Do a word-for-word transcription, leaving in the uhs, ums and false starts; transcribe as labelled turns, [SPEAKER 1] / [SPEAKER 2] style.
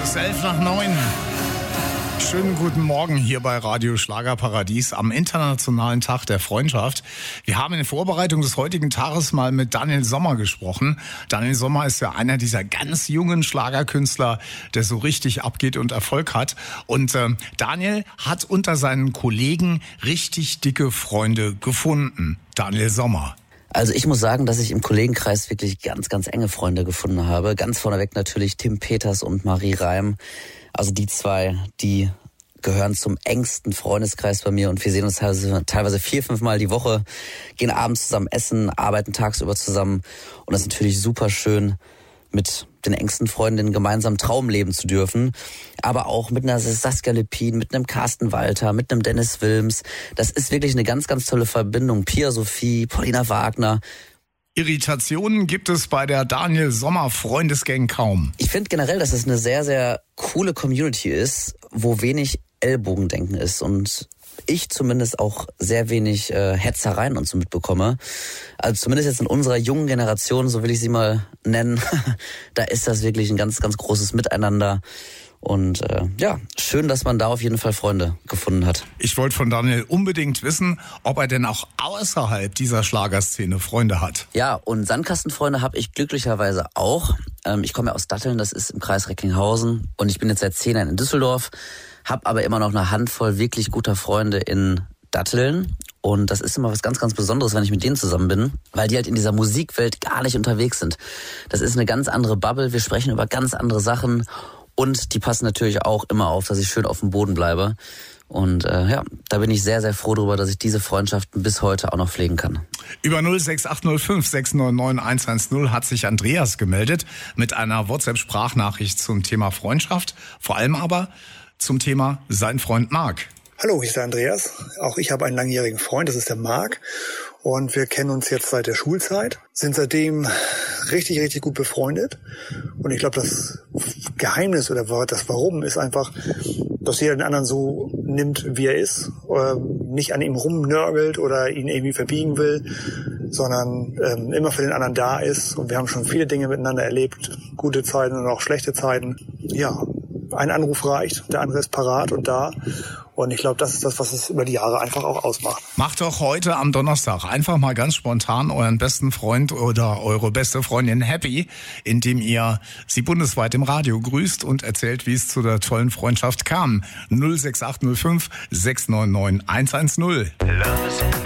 [SPEAKER 1] ist elf nach neun. Schönen guten Morgen hier bei Radio Schlagerparadies am Internationalen Tag der Freundschaft. Wir haben in Vorbereitung des heutigen Tages mal mit Daniel Sommer gesprochen. Daniel Sommer ist ja einer dieser ganz jungen Schlagerkünstler, der so richtig abgeht und Erfolg hat. Und äh, Daniel hat unter seinen Kollegen richtig dicke Freunde gefunden. Daniel Sommer.
[SPEAKER 2] Also ich muss sagen, dass ich im Kollegenkreis wirklich ganz, ganz enge Freunde gefunden habe. Ganz vorneweg natürlich Tim Peters und Marie Reim. Also die zwei, die gehören zum engsten Freundeskreis bei mir und wir sehen uns teilweise, teilweise vier, fünf Mal die Woche, gehen abends zusammen essen, arbeiten tagsüber zusammen und das ist natürlich super schön, mit den engsten Freundinnen gemeinsam Traum leben zu dürfen. Aber auch mit einer Saskia Lepin, mit einem Carsten Walter, mit einem Dennis Wilms. Das ist wirklich eine ganz, ganz tolle Verbindung. Pia Sophie, Paulina Wagner.
[SPEAKER 1] Irritationen gibt es bei der Daniel Sommer Freundesgang kaum.
[SPEAKER 2] Ich finde generell, dass es eine sehr, sehr coole Community ist, wo wenig Ellbogendenken ist und ich zumindest auch sehr wenig äh, Hetzereien und so mitbekomme. Also zumindest jetzt in unserer jungen Generation, so will ich sie mal nennen, da ist das wirklich ein ganz, ganz großes Miteinander. Und äh, ja, schön, dass man da auf jeden Fall Freunde gefunden hat.
[SPEAKER 1] Ich wollte von Daniel unbedingt wissen, ob er denn auch außerhalb dieser Schlagerszene Freunde hat.
[SPEAKER 2] Ja, und Sandkastenfreunde habe ich glücklicherweise auch. Ähm, ich komme ja aus Datteln, das ist im Kreis Recklinghausen. Und ich bin jetzt seit zehn Jahren in Düsseldorf, habe aber immer noch eine Handvoll wirklich guter Freunde in Datteln. Und das ist immer was ganz, ganz Besonderes, wenn ich mit denen zusammen bin, weil die halt in dieser Musikwelt gar nicht unterwegs sind. Das ist eine ganz andere Bubble, wir sprechen über ganz andere Sachen. Und die passen natürlich auch immer auf, dass ich schön auf dem Boden bleibe. Und äh, ja, da bin ich sehr, sehr froh darüber, dass ich diese Freundschaften bis heute auch noch pflegen kann.
[SPEAKER 1] Über null sechs acht null fünf sechs neun neun eins eins null hat sich Andreas gemeldet mit einer WhatsApp-Sprachnachricht zum Thema Freundschaft, vor allem aber zum Thema sein Freund Marc.
[SPEAKER 3] Hallo, hier ist der Andreas. Auch ich habe einen langjährigen Freund, das ist der Marc. Und wir kennen uns jetzt seit der Schulzeit, sind seitdem richtig, richtig gut befreundet. Und ich glaube, das Geheimnis oder das Warum ist einfach, dass jeder den anderen so nimmt, wie er ist, nicht an ihm rumnörgelt oder ihn irgendwie verbiegen will, sondern ähm, immer für den anderen da ist. Und wir haben schon viele Dinge miteinander erlebt, gute Zeiten und auch schlechte Zeiten. Ja, ein Anruf reicht, der andere ist parat und da. Und ich glaube, das ist das, was es über die Jahre einfach auch ausmacht.
[SPEAKER 1] Macht doch heute am Donnerstag einfach mal ganz spontan euren besten Freund oder eure beste Freundin happy, indem ihr sie bundesweit im Radio grüßt und erzählt, wie es zu der tollen Freundschaft kam. null sechs acht null fünf sechs neun neun eins eins null.